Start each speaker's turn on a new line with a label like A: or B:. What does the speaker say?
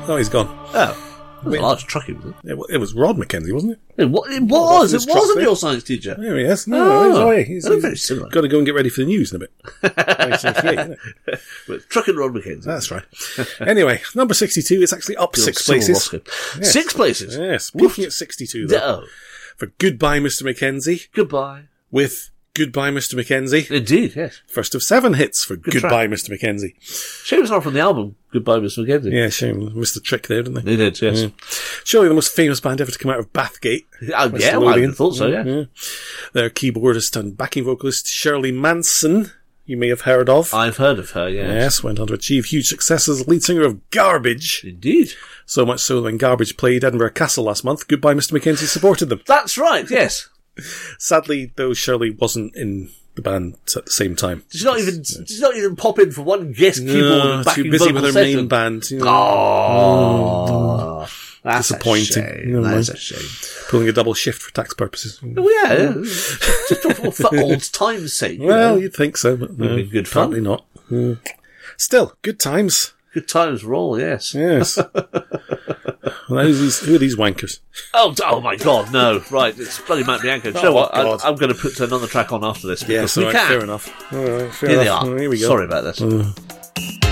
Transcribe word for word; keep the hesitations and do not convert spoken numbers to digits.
A: Oh, he's gone.
B: Oh. It was a large truck, was it?
A: It, it was Rod Mackenzie, wasn't it?
B: It, wa- it was. It wasn't your science teacher.
A: There he is. No,
B: Oh.
A: he's away. He's,
B: Oh,
A: he's
B: very similar.
A: got to go and get ready for the news in a bit. nineteen seventy-eight, isn't it?
B: With Truck and Rod Mackenzie.
A: That's right. Anyway, number sixty-two, it's actually up
B: Good old
A: six
B: Cyril
A: places.
B: Roscoe.
A: Yes.
B: Six places.
A: Yes, peaking at sixty-two, though.
B: Oh.
A: For Goodbye, Mister Mackenzie,
B: Goodbye.
A: with Goodbye, Mister Mackenzie.
B: Indeed, yes.
A: First of seven hits for
B: Good
A: Goodbye,
B: track.
A: Mister Mackenzie.
B: Shame it's not from the album Goodbye, Mister Mackenzie.
A: Yeah, shame. Missed the trick there, didn't they?
B: They did, yes.
A: Yeah. Surely the most famous band ever to come out of Bathgate.
B: Oh,
A: West
B: yeah, well, I
A: Lothian.
B: thought so, yeah.
A: yeah. Their keyboardist and backing vocalist Shirley Manson, you may have heard of.
B: I've heard of her, yes.
A: Yes, went on to achieve huge success as lead singer of Garbage.
B: Indeed.
A: So much so that when Garbage played Edinburgh Castle last month, Goodbye Mister Mackenzie supported them.
B: That's right, yes.
A: Sadly, though, Shirley wasn't in the band at the same time.
B: Did she not even, did she not even pop in for one guest keyboard
A: No,
B: and backing
A: too busy
B: vocal
A: with her
B: session?
A: main band. You know.
B: Oh, that's
A: Disappointing.
B: A shame.
A: Never
B: That's
A: mind.
B: a shame.
A: Pulling a double shift for tax purposes.
B: Well, yeah, just for, for old time's sake. you
A: Well,
B: know.
A: you'd think so, but no,
B: be good fun.
A: apparently not. Mm. Still, good times.
B: Good times roll, yes.
A: Yes. Well, who's these, who are these wankers?
B: Oh, oh my God, no! Right, it's bloody Matt Bianco. Do you know
A: Oh,
B: what? I,
A: God.
B: I'm going to put another track on after this because
A: Yes,
B: we
A: all right,
B: can.
A: fair enough. All right, fair
B: Here they
A: enough.
B: are.
A: Oh, here we go.
B: Sorry about this.
A: Uh,